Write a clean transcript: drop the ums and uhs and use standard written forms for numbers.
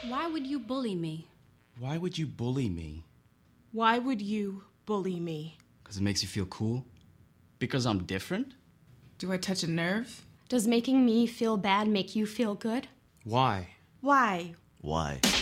Why would you bully me? Why would you bully me? Why would you bully me? Because it makes you feel cool? Because I'm different? Do I touch a nerve? Does making me feel bad make you feel good? Why? Why? Why?